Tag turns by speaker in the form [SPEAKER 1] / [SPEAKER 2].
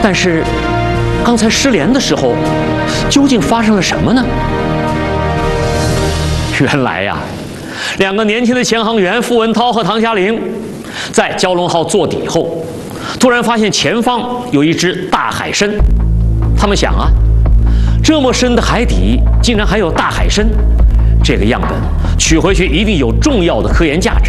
[SPEAKER 1] 但是刚才失联的时候，究竟发生了什么呢？原来呀，两个年轻的潜航员傅文涛和唐嘉玲，在蛟龙号坐底后，突然发现前方有一只大海参。他们想啊，这么深的海底竟然还有大海参，这个样本取回去一定有重要的科研价值。